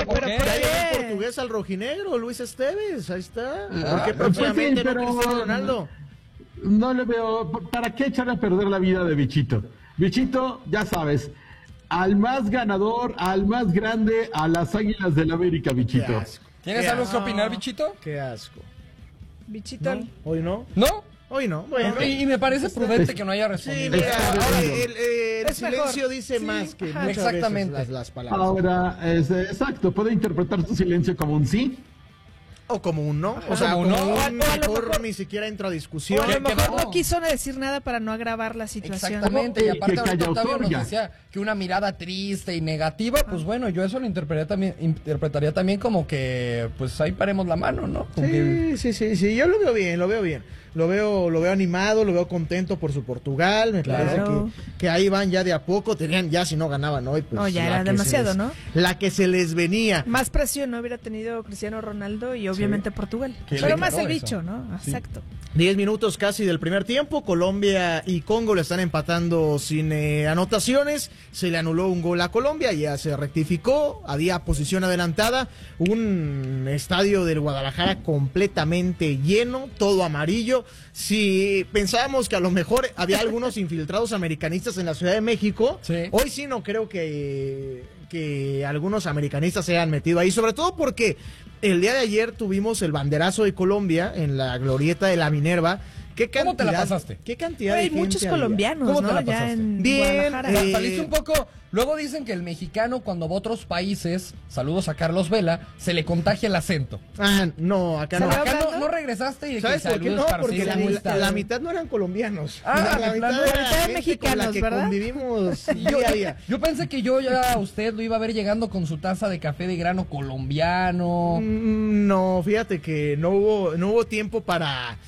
pero Ya llegó el portugués al rojinegro, Luis Esteves, ahí está. Porque próximamente pues sí, no Cristiano Ronaldo. No le veo, ¿para qué echar a perder la vida de Bichito? Bichito, ya sabes, al más ganador, al más grande, a las Águilas del América, Bichito. Qué asco. ¿Tienes algo que opinar, Bichito? Qué asco. Bichito. ¿No? ¿Hoy no? ¿No? Hoy no. Bueno. Y me parece prudente que no haya Sí, respondido. mira, ahora el Es silencio mejor. dice más que muchas Exactamente. veces las palabras. Ahora, exacto, puede interpretar su silencio como un sí. O como un no. O sea, como como un no. un O a lo mejor mejor- ni siquiera entro a O discusión. a lo Que mejor no. no quiso decir nada para no agravar la situación. Exactamente, y aparte Que ahorita calla Octavio nos otorga. decía que una mirada triste y negativa, pues bueno, yo eso lo interpretaría también como que, pues ahí paremos la mano, ¿no? Como que- Sí, yo lo veo bien, lo veo bien. Lo veo animado, lo veo contento por su Portugal. Me parece Claro. que ahí van ya de a poco. Tenían ya, si no ganaban hoy, pues. No, ya la era que se demasiado, les- ¿no? La que se les venía. Más presión no hubiera tenido Cristiano Ronaldo y obviamente Portugal. Que Pero le más ganó el eso. bicho, ¿no? Exacto. 10 minutos casi del primer tiempo. Colombia y Congo le están empatando sin anotaciones. Se le anuló un gol a Colombia, ya se rectificó. Había posición adelantada. Un estadio del Guadalajara completamente lleno, todo amarillo. Si pensábamos que a lo mejor había algunos infiltrados americanistas en la Ciudad de México, Sí. hoy sí no creo que algunos americanistas se hayan metido ahí, sobre todo porque el día de ayer tuvimos el banderazo de Colombia en la glorieta de la Minerva. ¿Qué ¿Cómo te la pasaste? ¿Qué cantidad Hay de gente muchos había? colombianos, ¿Cómo te ¿no? la Ya pasaste? en Bien, Guadalajara. Saliste un poco. Luego dicen que el mexicano, cuando va a otros países, saludos a Carlos Vela, se le contagia el acento. Ah, no, acá no. ¿Se Acá hablando? no regresaste y de que ¿Sabes por qué saludos, no? parcero, Porque ¿cómo estás? la mitad no eran colombianos. Ah, la de plano. mitad Eran era gente mexicanos, con la que ¿verdad? convivimos Yo, día a día. yo pensé que yo ya a usted lo iba a ver llegando con su taza de café de grano colombiano. No, fíjate que no hubo tiempo para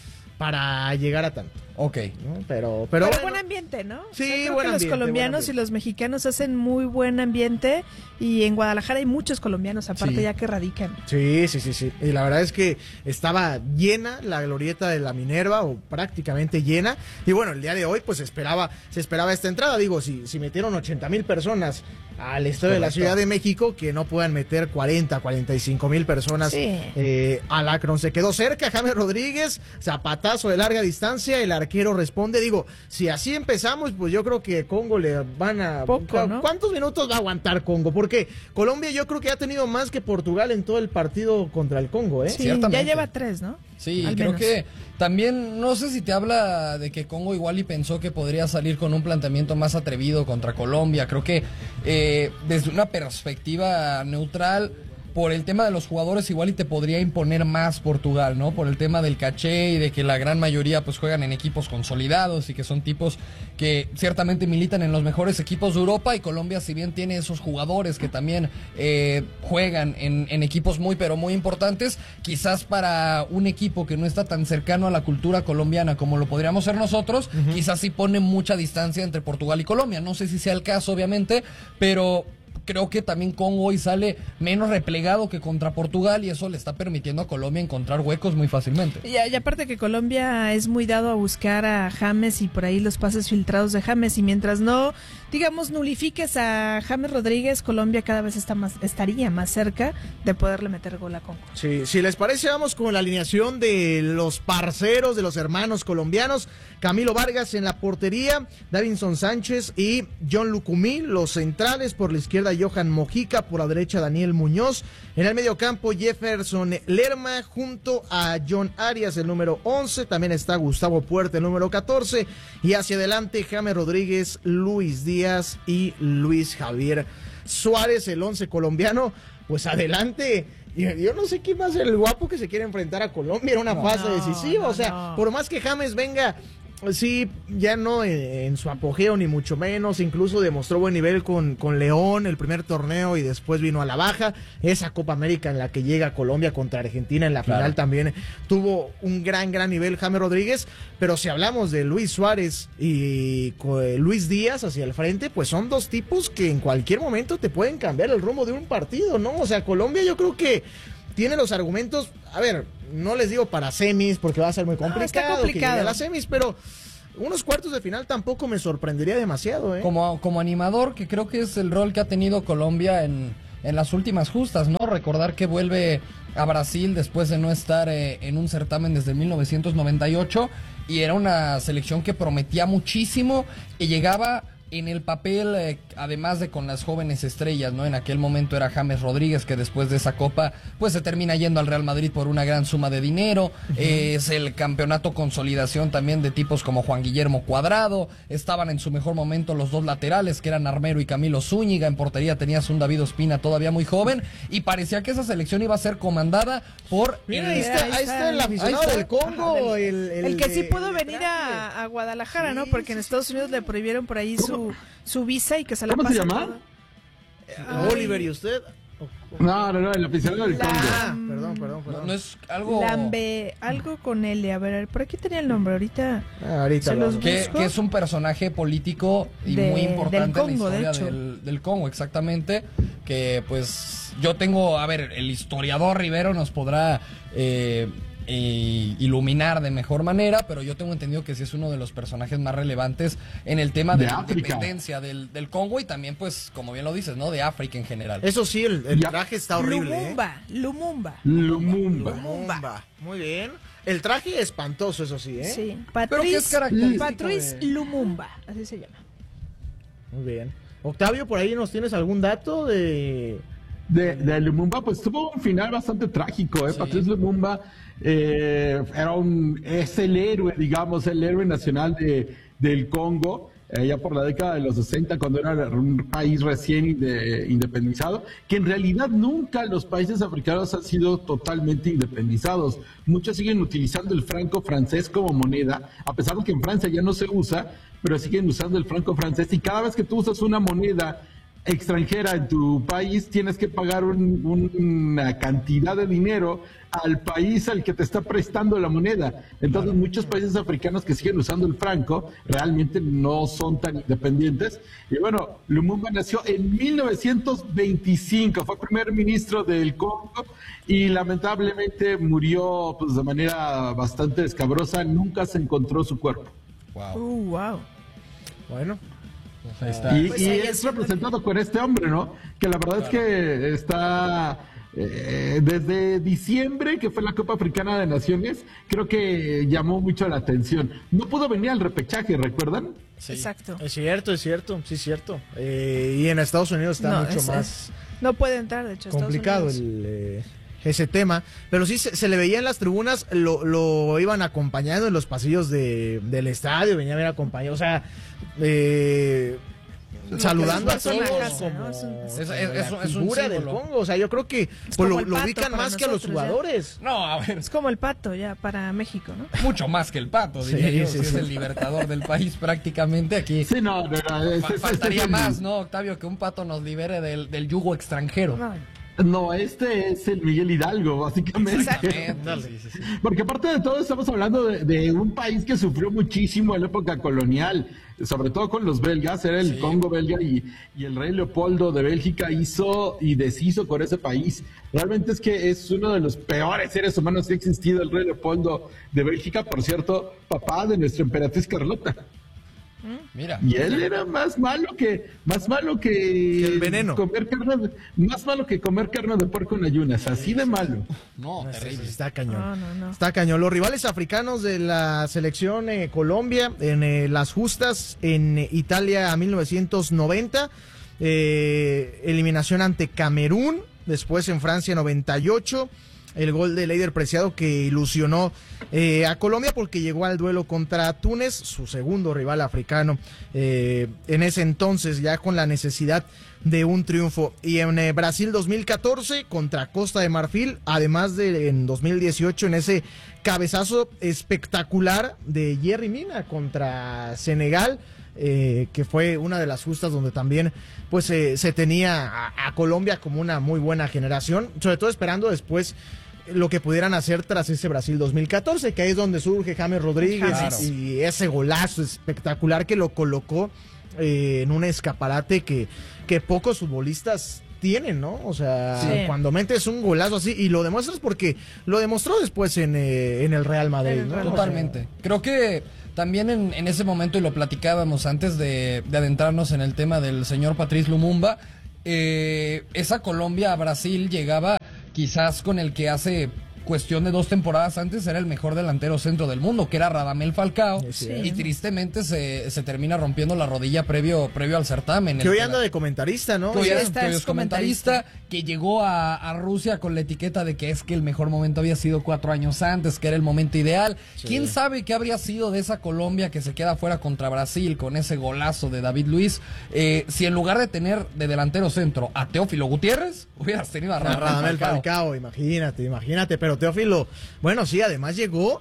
llegar a tanto, Ok. ¿no? Pero Pero bueno. buen ambiente, ¿no? Sí, Yo creo buen que ambiente, los colombianos buen ambiente. y los mexicanos hacen muy buen ambiente y en Guadalajara hay muchos colombianos, aparte Sí. ya que radican. Sí. Y la verdad es que estaba llena la glorieta de la Minerva, o prácticamente llena. Y bueno, el día de hoy, pues se esperaba esta entrada. Digo, si metieron 80,000 personas al estadio de la Correcto. Ciudad de México, que no puedan meter 45,000 personas Sí. al Akron. Se quedó cerca James Rodríguez, zapatazo de larga distancia, el arquero responde. Digo, si así empezamos, pues yo creo que Congo le van a... Poco, ¿no? ¿Cuántos minutos va a aguantar Congo? Porque Colombia yo creo que ha tenido más que Portugal en todo el partido contra el Congo, ¿eh? Sí, Ciertamente. ya lleva 3, ¿no? Sí, Al creo menos. que también, no sé si te habla de que Congo igual y pensó que podría salir con un planteamiento más atrevido contra Colombia. Creo que desde una perspectiva neutral, por el tema de los jugadores igual y te podría imponer más Portugal, ¿no? Por el tema del caché y de que la gran mayoría pues juegan en equipos consolidados y que son tipos que ciertamente militan en los mejores equipos de Europa, y Colombia, si bien tiene esos jugadores que también juegan en equipos muy pero muy importantes, quizás para un equipo que no está tan cercano a la cultura colombiana como lo podríamos ser nosotros, quizás sí pone mucha distancia entre Portugal y Colombia. No sé si sea el caso, obviamente, pero creo que también Congo hoy sale menos replegado que contra Portugal, y eso le está permitiendo a Colombia encontrar huecos muy fácilmente. Y aparte que Colombia es muy dado a buscar a James y por ahí los pases filtrados de James, y mientras no, digamos, nulifiques a James Rodríguez, Colombia cada vez estaría más cerca de poderle meter gol a Congo. Sí, si les parece, vamos con la alineación de los parceros, de los hermanos colombianos. Camilo Vargas en la portería, Davinson Sánchez y John Lucumí, los centrales. Por la izquierda, Johan Mojica, por la derecha, Daniel Muñoz. En el mediocampo, Jefferson Lerma junto a John Arias, el número 11. También está Gustavo Puerta, el número 14. Y hacia adelante, James Rodríguez, Luis Díaz y Luis Javier Suárez, el 11 colombiano. Pues adelante. Yo no sé quién va a ser el guapo que se quiere enfrentar a Colombia en una fase decisiva. O sea, por más que James venga, sí, ya no en su apogeo ni mucho menos, incluso demostró buen nivel con León el primer torneo y después vino a la baja. Esa Copa América en la que llega Colombia contra Argentina en la final también tuvo un gran nivel James Rodríguez, pero si hablamos de Luis Suárez y Luis Díaz hacia el frente, pues son dos tipos que en cualquier momento te pueden cambiar el rumbo de un partido, ¿no? O sea, Colombia yo creo que tiene los argumentos, a ver, no les digo para semis porque va a ser muy complicado, está complicado. que llegue a las semis, pero unos cuartos de final tampoco me sorprendería demasiado, ¿eh? Como animador, que creo que es el rol que ha tenido Colombia en en las últimas justas, ¿no? Recordar que vuelve a Brasil después de no estar en un certamen desde 1998 y era una selección que prometía muchísimo y llegaba en el papel, además de con las jóvenes estrellas, ¿no? En aquel momento era James Rodríguez, que después de esa copa, pues se termina yendo al Real Madrid por una gran suma de dinero. Es el campeonato consolidación también de tipos como Juan Guillermo Cuadrado. Estaban en su mejor momento los dos laterales, que eran Armero y Camilo Zúñiga. En portería tenías un David Ospina todavía muy joven. Y parecía que esa selección iba a ser comandada por... Mira, ahí está el aficionado del Congo. El que sí pudo venir a Guadalajara, ¿no? Porque en Estados Unidos le prohibieron por ahí su visa y que se la ¿Cómo pasa se llama? Oliver, ¿y usted? No, el aficionado del Congo. Perdón. No es algo... algo con L, a ver, por aquí tenía el nombre, ahorita Ahorita se los hablamos. busco. Que es un personaje político y muy importante del Congo, en la de historia hecho. del Congo, exactamente. Que pues yo tengo, a ver, el historiador Rivero nos podrá iluminar de mejor manera, pero yo tengo entendido que sí es uno de los personajes más relevantes en el tema de la independencia del Congo y también, pues, como bien lo dices, ¿no? De África en general. Eso sí, el traje está horrible. Lumumba. Muy bien. El traje espantoso, eso sí, ¿eh? Sí, Pero que es característico Patrice Lumumba, así se llama. Muy bien. Octavio, por ahí nos tienes algún dato de Lumumba, pues tuvo un final bastante trágico, ¿eh? Sí. Patrice Lumumba es el héroe, digamos, el héroe nacional del Congo, ya por la década de los 60, cuando era un país recién independizado, que en realidad nunca los países africanos han sido totalmente independizados. Muchos siguen utilizando el franco francés como moneda, a pesar de que en Francia ya no se usa, pero siguen usando el franco francés, y cada vez que tú usas una moneda extranjera en tu país, tienes que pagar una cantidad de dinero al país al que te está prestando la moneda. Entonces, muchos países africanos que siguen usando el franco realmente no son tan independientes. Y bueno, Lumumba nació en 1925, fue primer ministro del Congo y lamentablemente murió pues de manera bastante escabrosa. Nunca se encontró su cuerpo. Wow. Bueno, Ahí está. Y Pues ahí es representado con este hombre, ¿no? Que la verdad es que está desde diciembre, que fue la Copa Africana de Naciones, creo que llamó mucho la atención. No pudo venir al repechaje, ¿recuerdan? Sí. Exacto. es cierto, sí es cierto. Y en Estados Unidos está mucho más no puede entrar, de hecho, a Estados complicado Unidos. ese tema, pero sí se le veía en las tribunas, lo iban acompañando en los pasillos del estadio, venía a ver acompañado, o sea, saludando a es un todos personajazo, como ¿no? Es la un figura del símbolo. Congo, o sea, yo creo que pues, como lo el Pato ubican para más que a los nosotros, ya. jugadores. No, a ver, Es como el Pato ya para México, ¿no? mucho más que el Pato, diría yo, sí, que es sí. el libertador del país prácticamente. Aquí Sí, no. faltaría más, ¿no, Octavio? Que un Pato nos libere del yugo extranjero. No, este es el Miguel Hidalgo, básicamente. Exactamente. Sí. Porque aparte de todo estamos hablando de un país que sufrió muchísimo en la época colonial, sobre todo con los belgas, era el Congo belga y el rey Leopoldo de Bélgica hizo y deshizo con ese país. Realmente es que es uno de los peores seres humanos que ha existido el rey Leopoldo de Bélgica, por cierto, papá de nuestra emperatriz Carlota. Mira. Y él era más malo que el veneno. Más malo que comer carne de puerco en ayunas, así de malo. No, terrible. Está cañón. No. Está cañón. Los rivales africanos de la selección Colombia en las justas en Italia 1990, eliminación ante Camerún, después en Francia 98. El gol de Leider Preciado que ilusionó a Colombia porque llegó al duelo contra Túnez, su segundo rival africano, en ese entonces ya con la necesidad de un triunfo. Y en Brasil 2014 contra Costa de Marfil, además de en 2018 en ese cabezazo espectacular de Yerry Mina contra Senegal, que fue una de las justas donde también pues se tenía a Colombia como una muy buena generación, sobre todo esperando después lo que pudieran hacer tras ese Brasil 2014, que ahí es donde surge James Rodríguez. Claro. Y ese golazo espectacular que lo colocó en un escaparate que pocos futbolistas tienen, ¿no? O sea, Sí. cuando metes un golazo así y lo demuestras porque lo demostró después en el Real Madrid, ¿no? Totalmente. Creo que también en ese momento, y lo platicábamos antes de adentrarnos en el tema del señor Patrice Lumumba, esa Colombia a Brasil llegaba quizás con el que hace cuestión de 2 temporadas antes era el mejor delantero centro del mundo, que era Radamel Falcao, Sí. y tristemente se termina rompiendo la rodilla previo al certamen. Que hoy anda de comentarista, ¿no? Que hoy Ya es está, es comentarista, que llegó a Rusia con la etiqueta de que es que el mejor momento había sido 4 años antes, que era el momento ideal. ¿Quién sabe qué habría sido de esa Colombia que se queda fuera contra Brasil con ese golazo de David Luiz? Si en lugar de tener de delantero centro a Teófilo Gutiérrez, hubieras tenido a Radamel Falcao, imagínate, pero Teófilo, bueno, sí, además llegó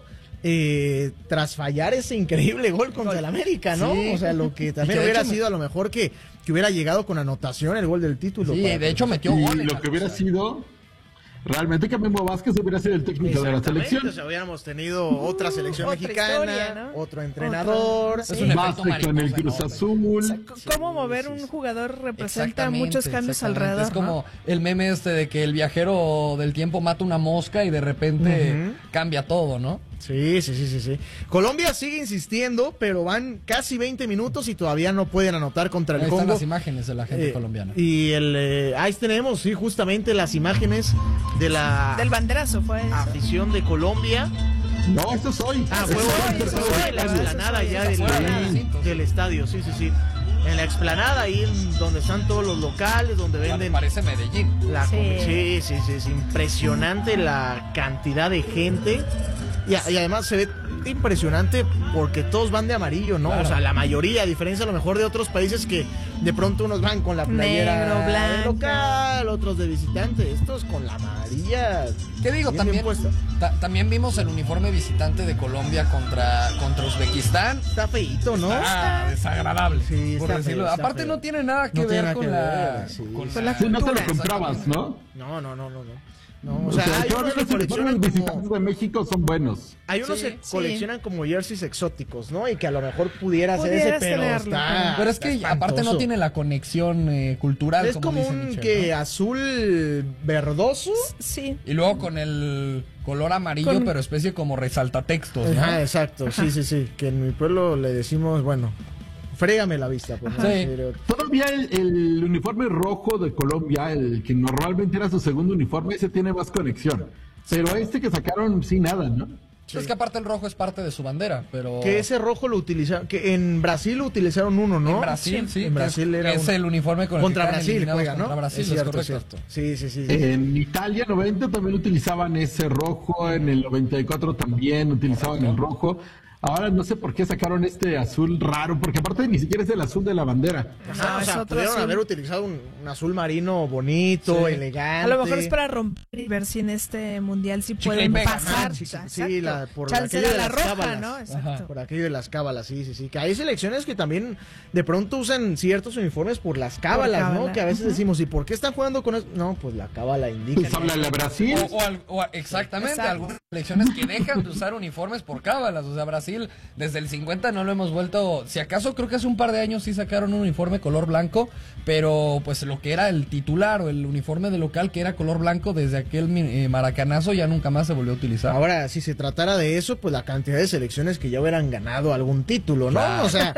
tras fallar ese increíble gol contra el América, ¿no? Sí. O sea, lo que también Y que de hubiera hecho sido a lo mejor que hubiera llegado con anotación el gol del título. Sí, de hecho metió Y goles. lo que hubiera sido, realmente que Memo Vázquez hubiera sido el técnico de la selección. O sea, hubiéramos tenido otra selección otra mexicana, historia, ¿no? otro entrenador. Sí. Es un efecto Basta con el mariposa Cruz enorme. Azul. ¿Cómo mover un jugador representa Exactamente, muchos cambios exactamente. alrededor? Es como ¿no? el meme de que el viajero del tiempo mata una mosca y de repente cambia todo, ¿no? Sí. Colombia sigue insistiendo, pero van casi 20 minutos y todavía no pueden anotar contra el Ahí están Congo. las imágenes de la gente colombiana. Y ahí tenemos, sí, justamente las imágenes de la Del banderazo fue eso. afición de Colombia. No, esto es hoy. Ah, Esto fue es hoy. hoy en la explanada ya Está fuera del recinto, del estadio, sí. En la explanada, ahí donde están todos los locales, donde venden Parece Medellín. la Sí. sí, es impresionante la cantidad de gente. Y además se ve impresionante porque todos van de amarillo, ¿no? Claro. O sea, la mayoría, a diferencia a lo mejor de otros países que de pronto unos van con la playera Negro, blanco. local, otros de visitante, estos con la amarilla. ¿Qué digo? bien También, puesta. también vimos el uniforme visitante de Colombia contra Uzbekistán. Está feíto, ¿no? Desagradable. Sí, por está decirlo. feo, está Aparte feo. no tiene nada que No tiene ver nada con que la... ver, sí. Con la Sí, no te lo cultura. comprabas, ¿no? No. No, O o sea, sea, hay todos unos que los uniformes coleccionan visitantes como de México son buenos. hay unos que Sí. coleccionan como jerseys exóticos, ¿no? Y que a lo mejor pudiera ser Pudieras ese, pero tenerlo, está Pero es que está aparte no espantoso. tiene la conexión cultural, Es como dice un Michel, que ¿no? azul verdoso. Sí. Y luego con el color amarillo, Con- pero especie como resaltatextos, ¿no? Ajá, exacto, sí. Que en mi pueblo le decimos, bueno, frégame la vista, pues. ¿no? Sí. Pero- Todavía el uniforme rojo de Colombia, el que normalmente era su segundo uniforme, ese tiene más conexión. Pero este que sacaron, sí, nada, ¿no? Es que aparte el rojo es parte de su bandera, pero... Que ese rojo lo utilizaron, que en Brasil lo utilizaron uno, ¿no? En Brasil, sí. En Brasil era es un- el uniforme con el contra que quedan Brasil eliminados juega, ¿no? contra Brasil, Es es cierto, correcto. Sí. En Italia 90 también utilizaban ese rojo, en el 94 también utilizaban el rojo. Ahora no sé por qué sacaron este azul raro, porque aparte ni siquiera es el azul de la bandera. Ajá, No, o es sea, otro pudieron azul. haber utilizado un azul marino bonito, Sí. elegante. A lo mejor es para romper y ver si en este mundial sí Chicle pueden y pega, pasar. ¿no? Sí, Exacto. por Chance aquello de de la las roja, cábalas. ¿no? Exacto. Por aquello de las cábalas, sí. Que hay selecciones que también de pronto usan ciertos uniformes por las cábalas, ¿no? cábala. Que a veces decimos, ¿y por qué están jugando con eso? No, pues la cábala indica. Pues háblale a Brasil. Exactamente, Exacto. algunas selecciones que dejan de usar uniformes por cábalas. O sea, Brasil desde el 50 no lo hemos vuelto. Si acaso creo que hace un par de años sí sacaron un uniforme color blanco, pero pues lo que era el titular o el uniforme de local que era color blanco desde aquel maracanazo ya nunca más se volvió a utilizar. Ahora, si se tratara de eso, pues la cantidad de selecciones que ya hubieran ganado algún título, ¿no? Claro. O sea,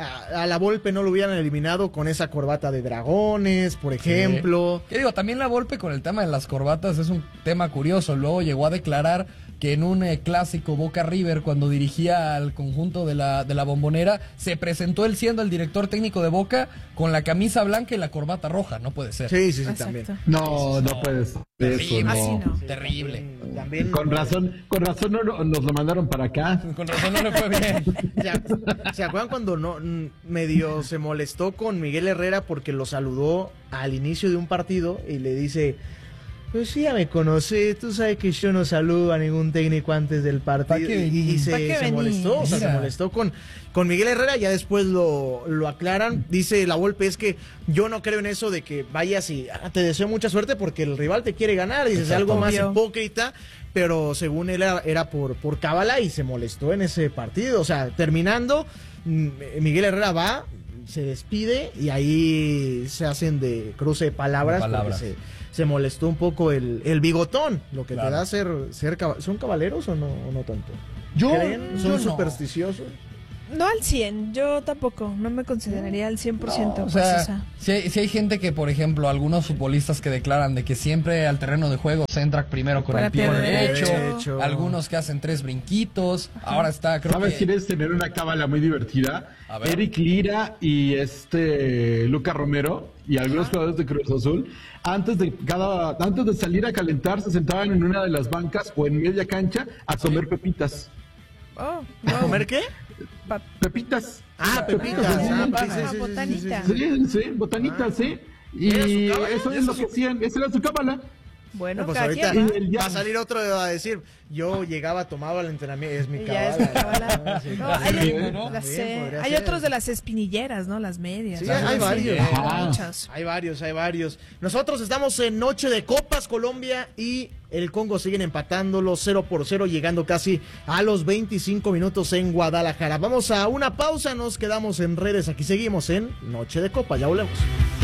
a la Volpe no lo hubieran eliminado con esa corbata de dragones, por ejemplo. ¿Qué digo? También la Volpe con el tema de las corbatas es un tema curioso. Luego llegó a declarar que en un clásico Boca River, cuando dirigía al conjunto de la Bombonera, se presentó él siendo el director técnico de Boca con la camisa blanca y la corbata roja. No puede ser. Sí, Exacto. también. No, no puedes. Terrible. Eso Así no. Terrible. También. Con razón nos lo mandaron para acá. Con razón no le fue bien. ¿Se acuerdan cuando medio se molestó con Miguel Herrera porque lo saludó al inicio de un partido y le dice, pues sí, ya me conoce, tú sabes que yo no saludo a ningún técnico antes del partido? ¿Pa' qué Y venís? se, ¿Pa' qué se venís? molestó, o sea, se Mira. molestó con Miguel Herrera, ya después lo aclaran. Dice la Volpe, es que yo no creo en eso de que vayas y te deseo mucha suerte porque el rival te quiere ganar, dices Exacto. algo más Obvio. hipócrita, pero según él era por cábala y se molestó en ese partido. O sea, terminando, Miguel Herrera va, se despide y ahí se hacen de cruce de palabras, porque se molestó un poco el bigotón, lo que Claro. te da ser ¿son caballeros o no tanto? Yo- ¿Creen? yo ¿Son no. supersticiosos? No al 100, yo tampoco, no me consideraría al 100%. O sea, si hay gente que, por ejemplo, algunos futbolistas que declaran de que siempre al terreno de juego se entra primero con el pie derecho, algunos que hacen 3 brinquitos, ahora está, creo ¿Sabes que... quieres tener una cábala muy divertida? Eric Lira y Lucas Romero y algunos jugadores de Cruz Azul, antes de salir a calentar, se sentaban en una de las bancas o en media cancha a comer pepitas. Oh, ¿A comer qué? Pepitas. Pepitas. Botanita. Sí, botanitas, sí. Y eso es lo que hacían, esa era su cábala. Bueno, pues ahorita va a salir otro a decir, yo llegaba, tomaba el entrenamiento, es mi cábala. Hay otros de las espinilleras, ¿no? Las medias. Sí, hay varios. Hay varios. Nosotros estamos en Noche de Copas, Colombia y el Congo siguen empatándolo 0-0, llegando casi a los 25 minutos en Guadalajara. Vamos a una pausa, nos quedamos en redes, aquí seguimos en Noche de Copas, ya volvemos.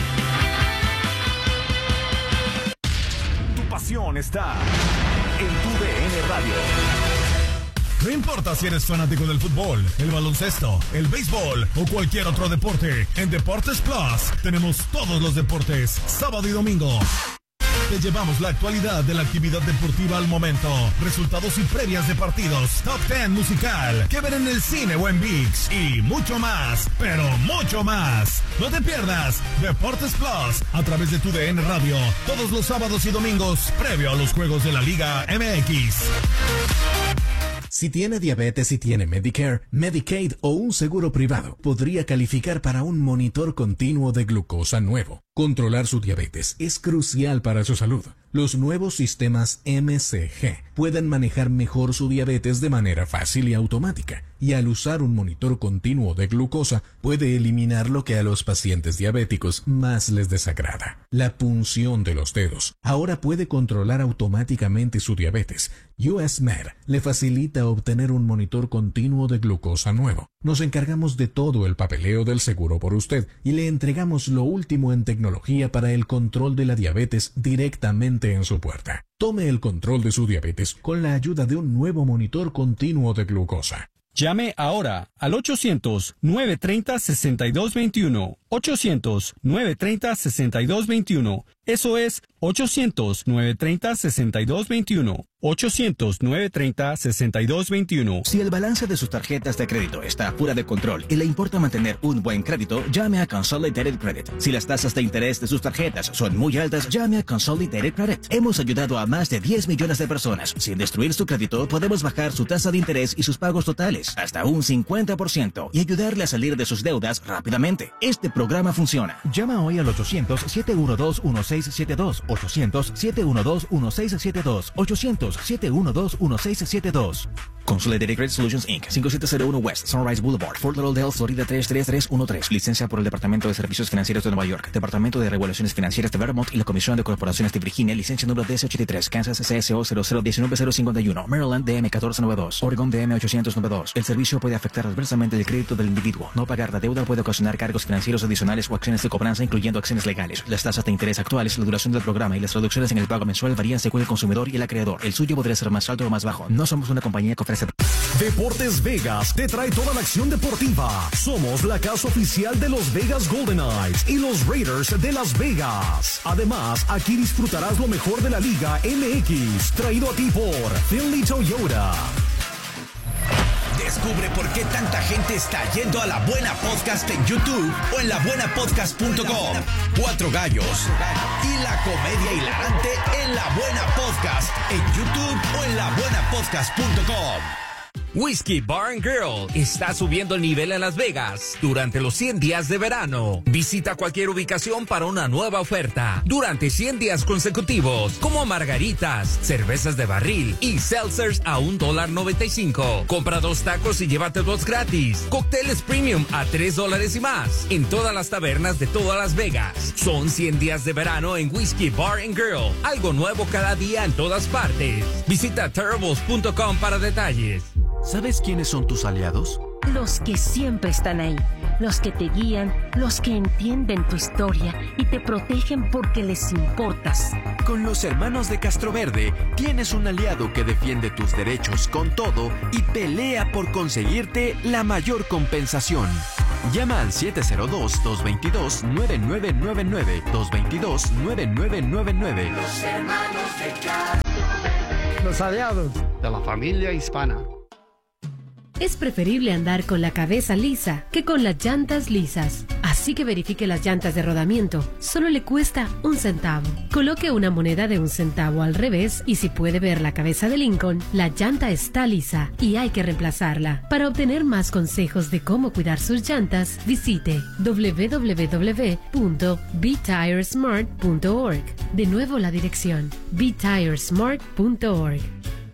Pasión está en TUDN Radio. No importa si eres fanático del fútbol, el baloncesto, el béisbol o cualquier otro deporte, en Deportes Plus tenemos todos los deportes, sábado y domingo. Te llevamos la actualidad de la actividad deportiva al momento, resultados y previas de partidos, top 10 musical, que ver en el cine o en ViX y mucho más, pero mucho más. No te pierdas Deportes Plus a través de TUDN Radio todos los sábados y domingos previo a los juegos de la Liga MX. Si tiene diabetes y tiene Medicare, Medicaid o un seguro privado, podría calificar para un monitor continuo de glucosa nuevo. Controlar su diabetes es crucial para su salud. Los nuevos sistemas MCG pueden manejar mejor su diabetes de manera fácil y automática, y al usar un monitor continuo de glucosa puede eliminar lo que a los pacientes diabéticos más les desagrada: la punción de los dedos. Ahora puede controlar automáticamente su diabetes. US Med le facilita obtener un monitor continuo de glucosa nuevo. Nos encargamos de todo el papeleo del seguro por usted y le entregamos lo último en tecnología para el control de la diabetes directamente en su puerta. Tome el control de su diabetes con la ayuda de un nuevo monitor continuo de glucosa. Llame ahora al 800-930-6221. 800-930-6221. Eso es 800-930-6221. 800-930-6221. Si el balance de sus tarjetas de crédito está fuera de control y le importa mantener un buen crédito, llame a Consolidated Credit. Si las tasas de interés de sus tarjetas son muy altas, llame a Consolidated Credit. Hemos ayudado a más de 10 millones de personas. Sin destruir su crédito, podemos bajar su tasa de interés y sus pagos totales hasta un 50% y ayudarle a salir de sus deudas rápidamente. Este programa funciona. Llama hoy al 800-712-1672. 800-712-1672. 800-712-1672. Consolidated Credit Solutions Inc. 5701 West Sunrise Boulevard, Fort Lauderdale, Florida 33313. Licencia por el Departamento de Servicios Financieros de Nueva York, Departamento de Regulaciones Financieras de Vermont y la Comisión de Corporaciones de Virginia. Licencia número DC83. Kansas CSO 0019051. Maryland DM 1492. Oregon DM 892. El servicio puede afectar adversamente el crédito del individuo. No pagar la deuda puede ocasionar cargos financieros adicionales o acciones de cobranza, incluyendo acciones legales. Las tasas de interés actuales, la duración del programa y las reducciones en el pago mensual varían según el consumidor y el acreedor. El suyo podría ser más alto o más bajo. No somos una compañía que ofrece... Deportes Vegas te trae toda la acción deportiva. Somos la casa oficial de los Vegas Golden Knights y los Raiders de Las Vegas. Además, aquí disfrutarás lo mejor de la Liga MX, traído a ti por Finley Toyota. Descubre por qué tanta gente está yendo a La Buena Podcast en YouTube o en labuenapodcast.com. 4 gallos y la comedia hilarante en La Buena Podcast en YouTube o en labuenapodcast.com. Whiskey Bar & Grill está subiendo el nivel en Las Vegas durante los 100 días de verano. Visita cualquier ubicación para una nueva oferta durante 100 días consecutivos, como margaritas, cervezas de barril y seltzers a $1.95. Compra 2 tacos y llévate 2 gratis. Cócteles premium a $3 y más en todas las tabernas de todas Las Vegas. Son 100 días de verano en Whiskey Bar & Grill. Algo nuevo cada día en todas partes. Visita terribles.com para detalles. ¿Sabes quiénes son tus aliados? Los que siempre están ahí. los que te guían, los que entienden tu historia y te protegen porque les importas. Con los hermanos de Castroverde tienes un aliado que defiende tus derechos con todo y pelea por conseguirte la mayor compensación. Llama al 702-222-9999, 222-9999. Los hermanos de Castroverde. Los aliados de la familia hispana. Es preferible andar con la cabeza lisa que con las llantas lisas. Así que verifique las llantas de rodamiento. Solo le cuesta 1 centavo. Coloque una moneda de 1 centavo al revés y si puede ver la cabeza de Lincoln, la llanta está lisa y hay que reemplazarla. Para obtener más consejos de cómo cuidar sus llantas, visite www.betiresmart.org. De nuevo la dirección, betiresmart.org.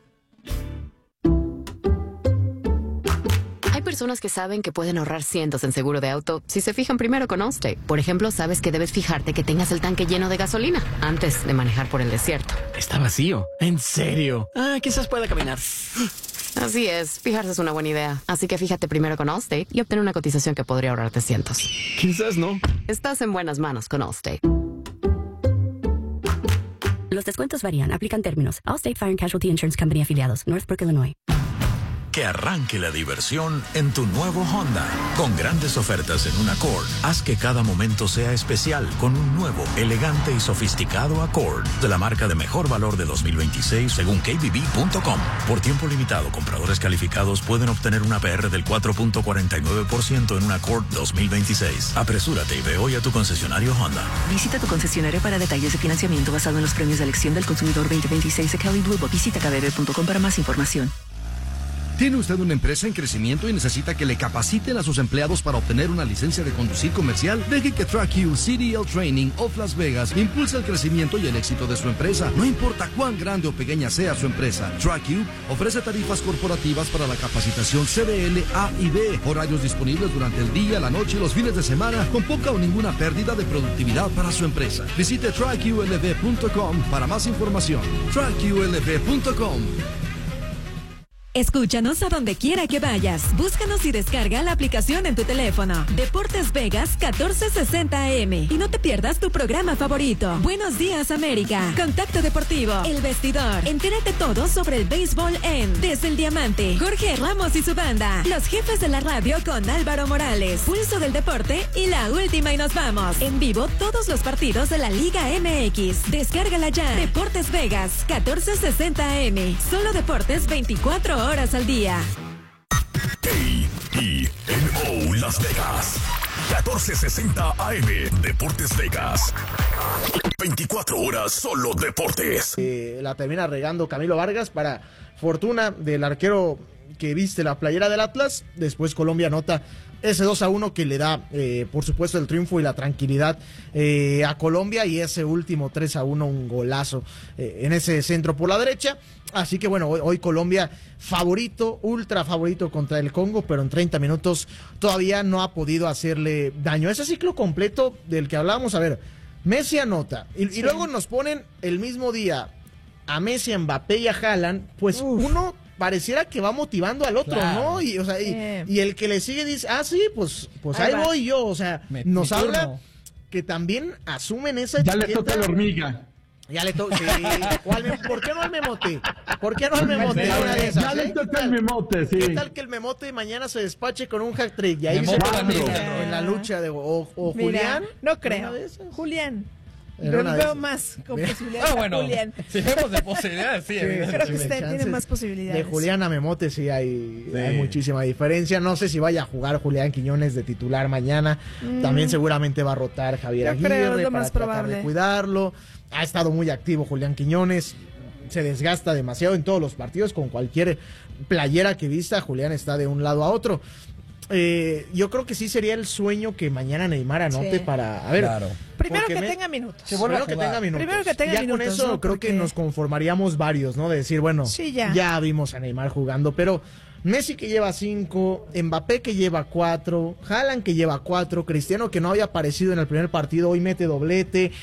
Hay personas que saben que pueden ahorrar cientos en seguro de auto si se fijan primero con Allstate. Por ejemplo, sabes que debes fijarte que tengas el tanque lleno de gasolina antes de manejar por el desierto. Está vacío. ¿En serio? Quizás pueda caminar. Así es, fijarse es una buena idea. Así que fíjate primero con Allstate y obtén una cotización que podría ahorrarte cientos. Quizás no. Estás en buenas manos con Allstate. Los descuentos varían. Aplican términos. Allstate Fire and Casualty Insurance Company afiliados. Northbrook, Illinois. Que arranque la diversión en tu nuevo Honda. Con grandes ofertas en un Accord, haz que cada momento sea especial con un nuevo, elegante y sofisticado Accord de la marca de mejor valor de 2026 según KBB.com. Por tiempo limitado, compradores calificados pueden obtener una APR del 4.49% en un Accord 2026. Apresúrate y ve hoy a tu concesionario Honda. Visita tu concesionario para detalles de financiamiento basado en los premios de elección del consumidor 2026 de Kelley Blue Book. Visita kbb.com para más información. ¿Tiene usted una empresa en crecimiento y necesita que le capaciten a sus empleados para obtener una licencia de conducir comercial? Deje que TrackU CDL Training of Las Vegas impulse el crecimiento y el éxito de su empresa. No importa cuán grande o pequeña sea su empresa, TrackU ofrece tarifas corporativas para la capacitación CDL A y B, horarios disponibles durante el día, la noche y los fines de semana, con poca o ninguna pérdida de productividad para su empresa. Visite TrackULV.com para más información. TrackULV.com. Escúchanos a donde quiera que vayas. Búscanos y descarga la aplicación en tu teléfono. Deportes Vegas 1460 AM. Y no te pierdas tu programa favorito. Buenos días, América. Contacto Deportivo. El Vestidor. Entérate todo sobre el béisbol en Desde el Diamante. Jorge Ramos y su banda. Los jefes de la radio con Álvaro Morales. Pulso del deporte y la última y nos vamos. En vivo todos los partidos de la Liga MX. Descárgala ya. Deportes Vegas 1460 AM. Solo deportes 24 horas al día. KENO Las Vegas 1460 AM. Deportes Vegas. 24 horas solo deportes. La termina regando Camilo Vargas para fortuna del arquero que viste la playera del Atlas. Después Colombia anota ese 2-1 que le da, por supuesto, el triunfo y la tranquilidad a Colombia, y ese último 3-1, un golazo en ese centro por la derecha. Así que bueno, hoy Colombia favorito, ultra favorito contra el Congo, pero en 30 minutos todavía no ha podido hacerle daño. Ese ciclo completo del que hablábamos, a ver, Messi anota, y luego nos ponen el mismo día a Messi, a Mbappé y a Haaland, pues uno pareciera que va motivando al otro, claro, ¿no? Y, o sea, y el que le sigue dice, sí, pues ahí voy yo, o sea, nos habla que también asumen esa etiqueta. Ya le toca la hormiga. Ya le toca, sí. ¿Por qué no al Memote? ¿Por qué no al Memote? Ya le toca el Memote, sí. ¿Qué tal que el Memote mañana se despache con un hat-trick? Y ahí se pone en la lucha de... O Julián. No creo. Julián. Yo veo más con posibilidades. Bueno, Julián. Si vemos de posibilidades, sí, evidentemente. Creo que usted tiene más posibilidades. De Julián a Memote sí hay muchísima diferencia. No sé si vaya a jugar Julián Quiñones de titular mañana. También seguramente va a rotar Javier Aguirre para tratar de cuidarlo. Ha estado muy activo Julián Quiñones. Se desgasta demasiado en todos los partidos. Con cualquier playera que vista, Julián está de un lado a otro. Yo creo que sí sería el sueño que mañana Neymar anote para... A ver, claro. Primero que tenga minutos. Primero que tenga minutos. Con eso, ¿no? Creo que nos conformaríamos varios, ¿no? De decir, bueno, ya vimos a Neymar jugando, pero Messi que lleva 5, Mbappé que lleva 4, Haaland que lleva 4, Cristiano que no había aparecido en el primer partido, hoy mete doblete.